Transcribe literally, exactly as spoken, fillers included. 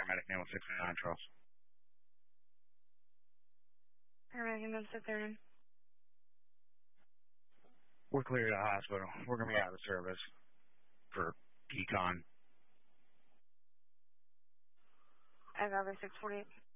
paramedic name six nine Charles. Paramedic name six nine. We're clear to the hospital. We're going to be out of service for P CON. I got the six forty-eight.